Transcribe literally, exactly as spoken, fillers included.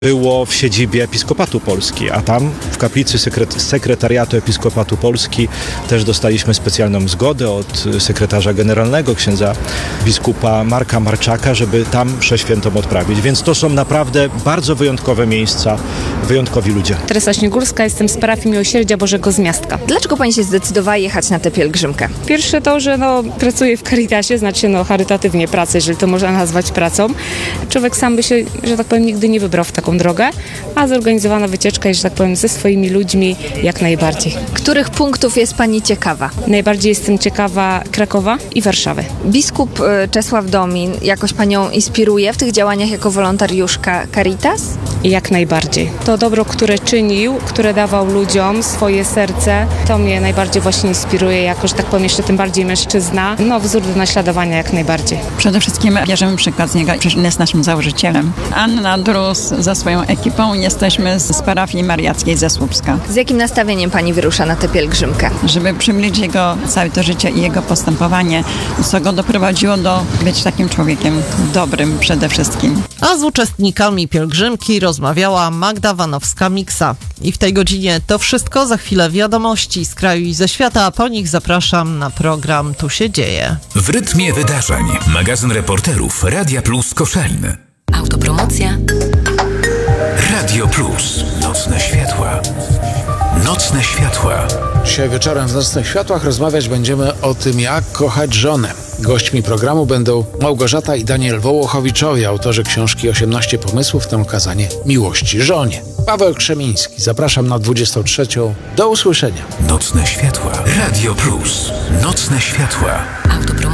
było w siedzibie Episkopatu Polski, a tam w kaplicy sekret- sekretariatu Episkopatu Polski też dostaliśmy specjalną zgodę od sekretarza generalnego, księdza biskupa Marka Marczaka, żeby tam mszę świętą odprawić. Więc to są naprawdę bardzo wyjątkowe miejsca, wyjątkowi ludzie. Teresa Śniegórska, jestem z parafii Miłosierdzia Bożego z Miastka. Dlaczego pani się zdecydowała jechać na tę pielgrzymkę? Pierwsze to, że no, pracuję w Caritasie, znaczy no, charytatywnie pracę, jeżeli to można nazwać pracą. Człowiek sam by się, że tak powiem, nigdy nie wybrał w taką drogę, a zorganizowana wycieczka jest, że tak powiem, ze swoimi ludźmi jak najbardziej. Których punktów jest pani ciekawa? Najbardziej jestem ciekawa Krakowa i Warszawy. Biskup y, Czesław Domin jakoś panią inspiruje w tych działaniach jako wolontariuszka Caritas? Jak najbardziej. To dobro, które czynił, które dawał ludziom, swoje serce, to mnie najbardziej właśnie inspiruje, jako, że tak powiem, jeszcze tym bardziej mężczyzna. No, wzór do naśladowania jak najbardziej. Przede wszystkim bierzemy przykład z niego, przecież on jest naszym założycielem. Anna Drus ze swoją ekipą, jesteśmy z parafii mariackiej ze Słupska. Z jakim nastawieniem pani wyrusza na tę pielgrzymkę? Żeby przybliżyć jego całe to życie i jego postępowanie, co go doprowadziło do być takim człowiekiem dobrym przede wszystkim. A z uczestnikami pielgrzymki rozmawiała Magda Wanowska-Miksa. I w tej godzinie to wszystko. Za chwilę wiadomości z kraju i ze świata, a po nich zapraszam na program Tu się dzieje. W rytmie wydarzeń. Magazyn reporterów Radia Plus Koszalin. Autopromocja. Radio Plus. Nocne światła. Nocne światła. Dzisiaj wieczorem w Nocnych Światłach rozmawiać będziemy o tym, jak kochać żonę. Gośćmi programu będą Małgorzata i Daniel Wołochowiczowie, autorzy książki osiemnaście pomysłów na okazanie miłości żonie. Paweł Krzemiński. Zapraszam na dwudziestą trzecią. Do usłyszenia. Nocne światła. Radio Plus. Nocne światła. Autopromocja.